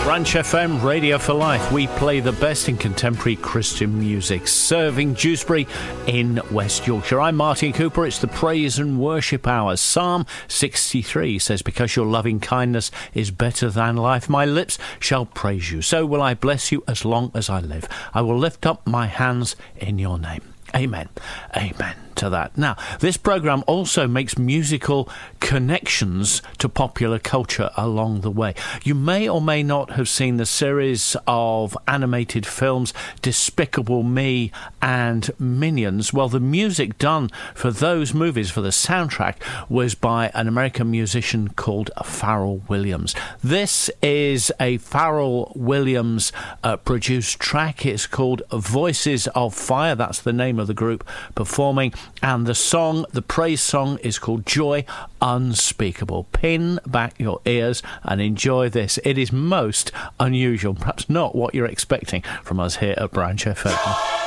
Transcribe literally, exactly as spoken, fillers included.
Branch F M, Radio for Life. We play the best in contemporary Christian music, serving Dewsbury in West Yorkshire. I'm Martin Cooper. It's the Praise and Worship Hour. Psalm sixty-three says, because your loving kindness is better than life, my lips shall praise you. So will I bless you as long as I live. I will lift up my hands in your name. Amen. Amen to that. Now, this programme also makes musical connections to popular culture along the way. You may or may not have seen the series of animated films Despicable Me and Minions. Well, the music done for those movies, for the soundtrack, was by an American musician called Pharrell Williams. This is a Pharrell Williams uh, produced track. It's called Voices of Fire. That's the name of the group performing. And the song, the praise song, is called Joy Unspeakable. Pin back your ears and enjoy this. It is most unusual, perhaps not what you're expecting from us here at Branch F M.